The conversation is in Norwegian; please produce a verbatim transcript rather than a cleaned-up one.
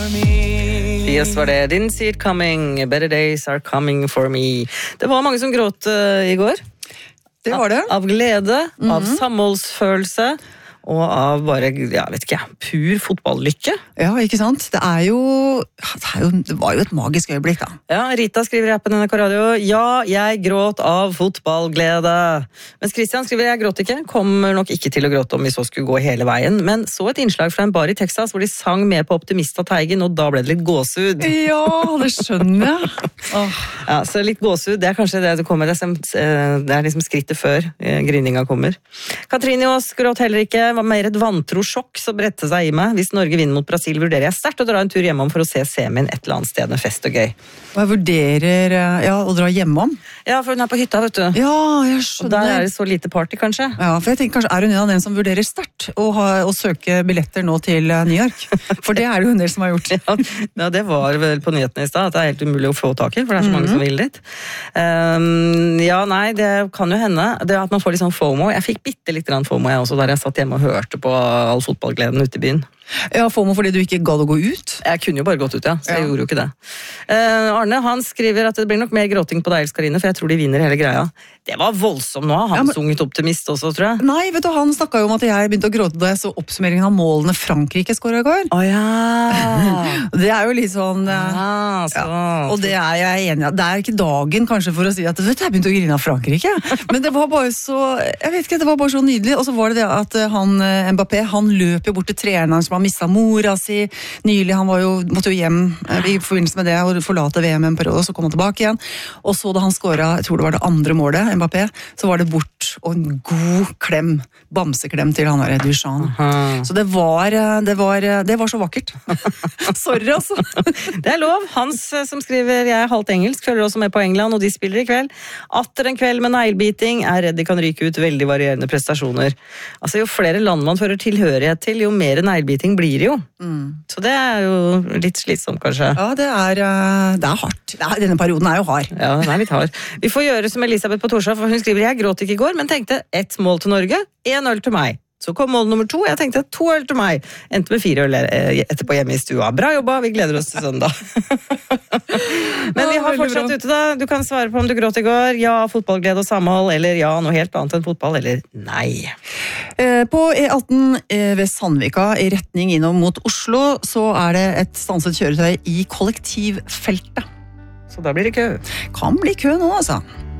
Yes, var det. Didn't see it coming. Better days are coming for me. Det var mange som gråt uh, i går. Det var det. Av, av glede, mm-hmm. av samholdsfølelse. Og av bare, jeg vet ikke, pur fotballlykke. Ja, ikke sant? Det er jo, det, er jo, det var jo et magisk øyeblikk da. Ja, Rita skriver i appen N R K Radio, ja, jeg gråt av fotballglede. Mens Christian skriver, jeg gråt ikke, kommer nok ikke til å gråte om vi så skulle gå hele veien, men så et innslag fra en bar i Texas hvor de sang med på Optimist av Teigen, og da ble det litt gåsehud. Ja, det skjønner jeg. Oh. Ja, så litt gåsehud, det er kanskje det som kommer, det er liksom skrittet før grininga kommer. Katrine Aas gråt heller ikke, var mer et vantro sjokk som bredte seg i meg. Hvis Norge vinner mot Brasil, vurderer jeg sterkt å dra en tur hjemom for å se semien et eller annet sted med fest og gøy. Og jeg vurderer, ja, å dra hjemom? Ja, for hun er på hytta, vet du. Ja, jeg skjønner. Og der er det så lite party, kanskje. Ja, for jeg tenker kanskje, er hun en av den som vurderer sterkt å, ha, å søke billetter nå til New York? For det er det jo en del som har gjort. Ja, ja, det var vel på nyhetene i stad, at det er helt umulig å få tak i, for det er så mange mm-hmm. som vil dit. Um, ja, nei, det kan jo hende. Det at man får litt sånn FOMO. Jeg fikk bitte litt FOMO jeg også, der jeg satt hjemme og hørte på all fotballgleden ute i byen. Ja, FOMO fordi du ikke gadd å gå ut? Jeg kunne jo bare gått ut, ja, så jeg ja. gjorde jo ikke det. Uh, Arne, han skriver at det blir nok mer gråting på deg, Elskarine, for jeg tror de vinner hele greia. Det var voldsomt nå, han ja, men... sunget Optimist også, tror jeg. Nei, vet du, han snakket jo om at jeg begynte å gråte da jeg så oppsummeringen av målene Frankrike skåret i går. Å oh, ja! Det er jo litt sånn... Ah, så... ja, og det er jeg enig i. Det er ikke dagen kanskje for å si at vet du, jeg begynte å grine av Frankrike. Men det var bare så... Jeg vet ikke, det var bare så nydelig. Og så var det det at han, Mbappé, han løp jo bort til treneren som har mistet mora si. Nylig, han var jo, måtte jo hjem i forbindelse med det og forlate V M en periode, og så kom han tilbake igjen. Og så da han skåret, jeg tror det var det andre målet, Mbappé, så var det bort og en god klem, bamseklem til han der Duchamp. Uh-huh. Så det var, det var, det var så vakkert. Sorry, altså. Det er lov. Hans som skriver, jeg er halvt engelsk, følger også med på England, og de spiller i kveld. Atter en kveld med neglbiting, er redd de kan ryke ut veldig varierende prestasjoner. Altså, jo flere land man fører tilhørighet til, jo mer neglbiting blir det jo. Mm. Så det er jo litt slitsomt, kanskje. Ja, det er, det er hardt. Det er, denne perioden er jo hard. Ja, den er litt hard. Vi får gjøre som Elisabeth på Torshov, for hun skriver, jeg gråt ikke i går, men tenkte ett mål til Norge, en øl til meg. Så kom mål nummer to, jeg tenkte to øl til meg. Endte med fire øl etterpå hjemme i stua. Bra jobba, vi gleder oss til søndag. Men vi har fortsatt ute da. Du kan svare på om du gråt i går. Ja, fotballglede og samhold, eller ja, noe helt annet enn fotball, eller nei. På E atten ved Sandvika, i retning innom mot Oslo, så er det et stanset kjøretøy i kollektivfeltet. Så da blir det kø. Kan bli kø nå, altså.